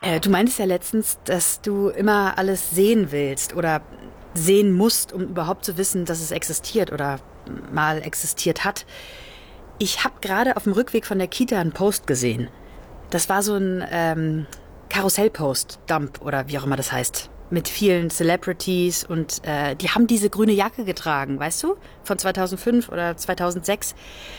Du meintest ja letztens, dass du immer alles sehen willst oder sehen musst, um überhaupt zu wissen, dass es existiert oder mal existiert hat. Ich habe gerade auf dem Rückweg von der Kita einen Post gesehen. Das war so ein Karussell-Post, Dump oder wie auch immer das heißt. Mit vielen Celebrities und die haben diese grüne Jacke getragen, weißt du? Von 2005 oder 2006.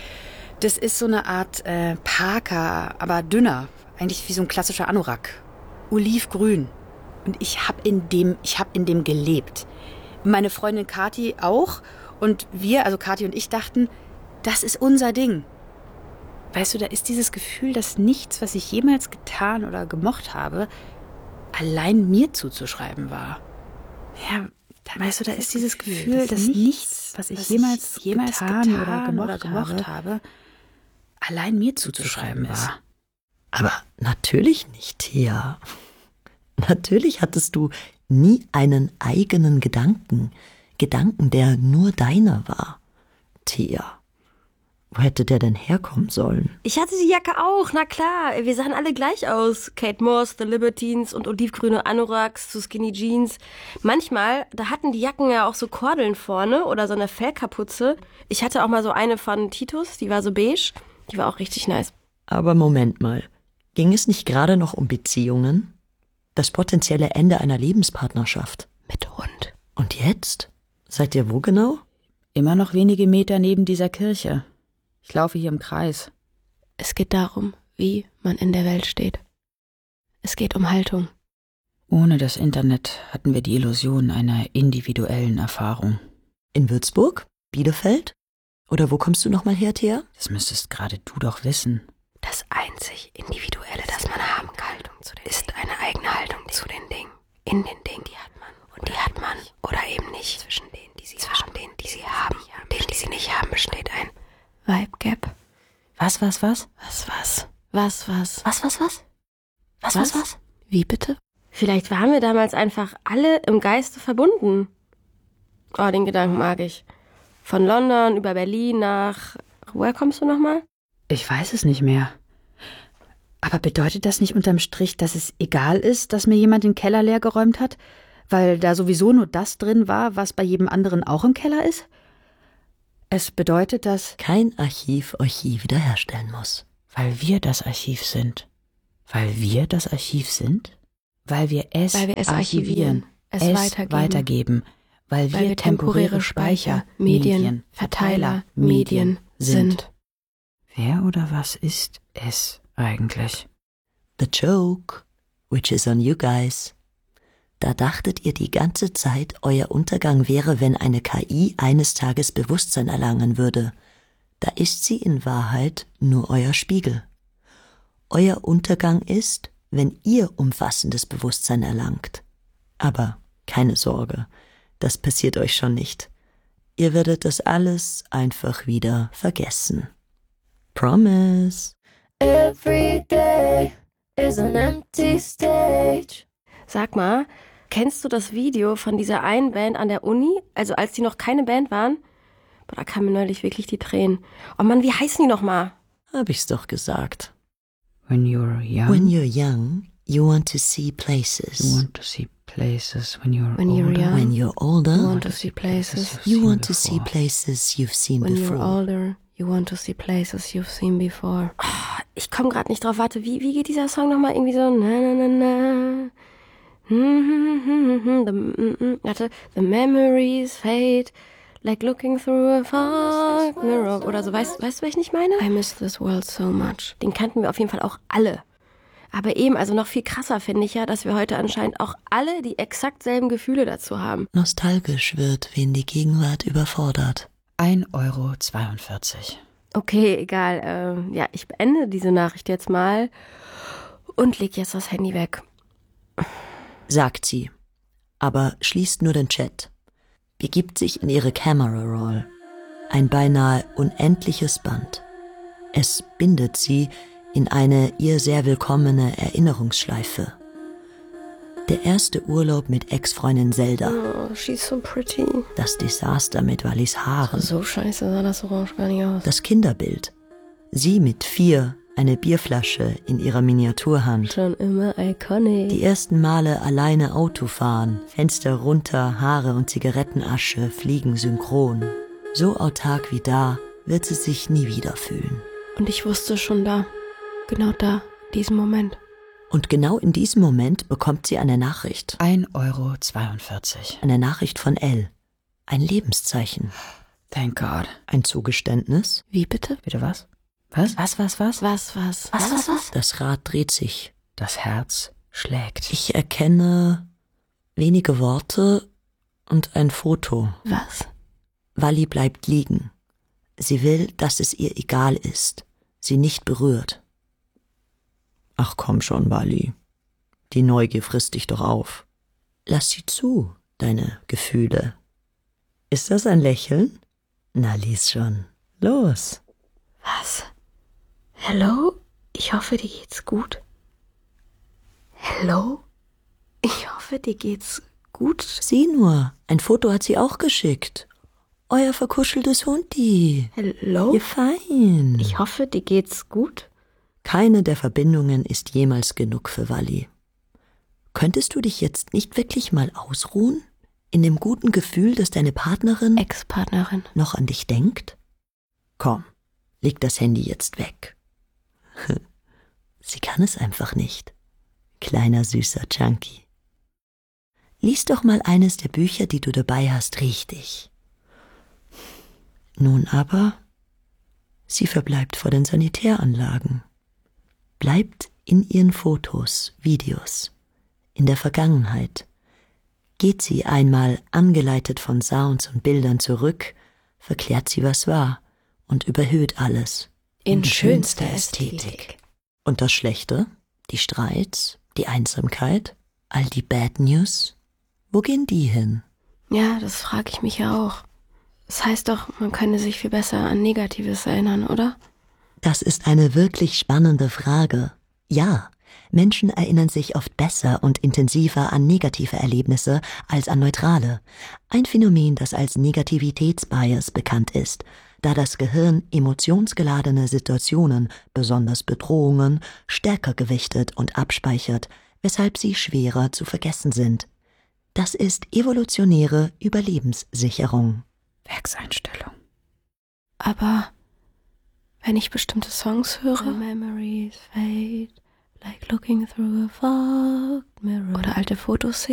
Das ist so eine Art Parker, aber dünner. Eigentlich wie so ein klassischer Anorak. Olivgrün. Und ich hab in dem gelebt. Meine Freundin Kathi auch. Und wir, also Kathi und ich, dachten, das ist unser Ding. Weißt du, da ist dieses Gefühl, dass nichts, was ich jemals getan oder gemocht habe, allein mir zuzuschreiben war. Ja, weißt du, da ist dieses Gefühl, dass nichts, was ich jemals getan oder gemocht habe, allein mir zuzuschreiben war. Aber natürlich nicht, Thea. Natürlich hattest du nie einen eigenen Gedanken, der nur deiner war. Thea, wo hätte der denn herkommen sollen? Ich hatte die Jacke auch, na klar. Wir sahen alle gleich aus. Kate Moss, The Libertines und olivgrüne Anoraks zu Skinny Jeans. Manchmal, da hatten die Jacken ja auch so Kordeln vorne oder so eine Fellkapuze. Ich hatte auch mal so eine von Titus, die war so beige. Die war auch richtig nice. Aber Moment mal. Ging es nicht gerade noch um Beziehungen? Das potenzielle Ende einer Lebenspartnerschaft. Mit Hund. Und jetzt? Seid ihr wo genau? Immer noch wenige Meter neben dieser Kirche. Ich laufe hier im Kreis. Es geht darum, wie man in der Welt steht. Es geht um Haltung. Ohne das Internet hatten wir die Illusion einer individuellen Erfahrung. In Würzburg? Bielefeld? Oder wo kommst du nochmal her, Thea? Das müsstest gerade du doch wissen. Das einzig Individuelle, das man haben kann, ist eine eigene Haltung zu den Dingen. In den Dingen, die hat man. Und die hat man. Oder eben nicht. Zwischen denen, die sie haben. Denen, die sie nicht haben, besteht ein Vibe Gap. Was? Was? Wie bitte? Vielleicht waren wir damals einfach alle im Geiste verbunden. Oh, den Gedanken mag ich. Von London über Berlin nach... Woher kommst du nochmal? Ich weiß es nicht mehr. Aber bedeutet das nicht unterm Strich, dass es egal ist, dass mir jemand den Keller leer geräumt hat? Weil da sowieso nur das drin war, was bei jedem anderen auch im Keller ist? Es bedeutet, dass kein Archiv euch je wiederherstellen muss. Weil wir das Archiv sind. Weil wir es archivieren, es weitergeben. Weil wir temporäre Speicher, Medien, Verteiler, Medien sind. Wer oder was ist es eigentlich? The joke, which is on you guys. Da dachtet ihr die ganze Zeit, euer Untergang wäre, wenn eine KI eines Tages Bewusstsein erlangen würde. Da ist sie in Wahrheit nur euer Spiegel. Euer Untergang ist, wenn ihr umfassendes Bewusstsein erlangt. Aber keine Sorge, das passiert euch schon nicht. Ihr werdet das alles einfach wieder vergessen. Promise. Every day is an empty stage. Sag mal, kennst du das Video von dieser einen Band an der Uni? Also als die noch keine Band waren? Boah, da kamen mir neulich wirklich die Tränen. Oh Mann, wie heißen die nochmal? Hab ich's doch gesagt. When you're young. When you're young, you want to see places. You want to see places. When you're older. young. When you're older, you want to see places. You want to see places you've seen When before. When you're older, you want to see places you've seen before. Oh, ich komme gerade nicht drauf. Warte, wie geht dieser Song nochmal? Irgendwie so na na na na. Warte, the memories fade like looking through a fog mirror oder so. Weißt du, welchen ich meine? I miss this world so much. Den kannten wir auf jeden Fall auch alle. Aber eben, also noch viel krasser finde ich ja, dass wir heute anscheinend auch alle die exakt selben Gefühle dazu haben. Nostalgisch wird, wen die Gegenwart überfordert. 1,42 €. Okay, egal. Ja, ich beende diese Nachricht jetzt mal und leg jetzt das Handy weg. Sagt sie, aber schließt nur den Chat, begibt sich in ihre Camera Roll, ein beinahe unendliches Band. Es bindet sie in eine ihr sehr willkommene Erinnerungsschleife. Der erste Urlaub mit Ex-Freundin Zelda. Oh, she's so pretty. Das Desaster mit Wallis Haaren. So scheiße sah das Orange gar nicht aus. Das Kinderbild. Sie mit 4, eine Bierflasche in ihrer Miniaturhand. Schon immer iconic. Die ersten Male alleine Auto fahren, Fenster runter, Haare und Zigarettenasche fliegen synchron. So autark wie da wird sie sich nie wieder fühlen. Und ich wusste schon genau da, diesen Moment. Und genau in diesem Moment bekommt sie eine Nachricht. 1,42 €. Eine Nachricht von Elle. Ein Lebenszeichen. Thank God. Ein Zugeständnis. Wie bitte? Bitte was? Was? Was? Das Rad dreht sich. Das Herz schlägt. Ich erkenne wenige Worte und ein Foto. Was? Wally bleibt liegen. Sie will, dass es ihr egal ist, sie nicht berührt. Ach komm schon, Wally. Die Neugier frisst dich doch auf. Lass sie zu, deine Gefühle. Ist das ein Lächeln? Na, lies schon. Los. Was? Hello? Ich hoffe, dir geht's gut. Hello? Ich hoffe, dir geht's gut. Sieh nur, ein Foto hat sie auch geschickt. Euer verkuscheltes Hundi. Hello? Ihr fein. Ich hoffe, dir geht's gut. Keine der Verbindungen ist jemals genug für Wally. Könntest du dich jetzt nicht wirklich mal ausruhen? In dem guten Gefühl, dass deine Partnerin, Ex-Partnerin, noch an dich denkt? Komm, leg das Handy jetzt weg. Sie kann es einfach nicht. Kleiner süßer Junkie. Lies doch mal eines der Bücher, die du dabei hast, richtig. Nun aber, sie verbleibt vor den Sanitäranlagen. Bleibt in ihren Fotos, Videos, in der Vergangenheit. Geht sie einmal angeleitet von Sounds und Bildern zurück, verklärt sie, was war, und überhöht alles. in schönster Ästhetik. Und das Schlechte, die Streits, die Einsamkeit, all die Bad News, wo gehen die hin? Ja, das frage ich mich ja auch. Das heißt doch, man könne sich viel besser an Negatives erinnern, oder? Das ist eine wirklich spannende Frage. Ja, Menschen erinnern sich oft besser und intensiver an negative Erlebnisse als an neutrale. Ein Phänomen, das als Negativitätsbias bekannt ist, da das Gehirn emotionsgeladene Situationen, besonders Bedrohungen, stärker gewichtet und abspeichert, weshalb sie schwerer zu vergessen sind. Das ist evolutionäre Überlebenssicherung. Werkseinstellung. Aber wenn ich bestimmte Songs höre, Memories fade, like looking through a fogged mirror, oder alte Fotos sehe,